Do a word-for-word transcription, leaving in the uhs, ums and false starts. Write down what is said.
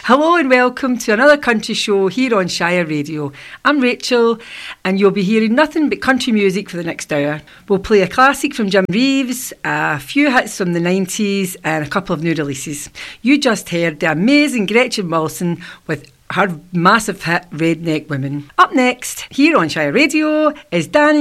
Hello and welcome to another country show here on Shire Radio. I'm Rachel and you'll be hearing nothing but country music for the next hour. We'll play a classic from Jim Reeves, a few hits from the nineties and a couple of new releases. You just heard the amazing Gretchen Wilson with her massive hit Redneck Women. Up next, here on Shire Radio, is Dan